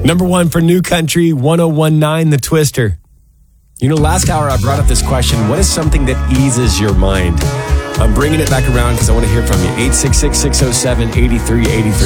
Number one for New Country, 1019, The Twister. You know, last hour I brought up this question, what is something that eases your mind? I'm bringing it back around because I want to hear from you. 866-607-8383.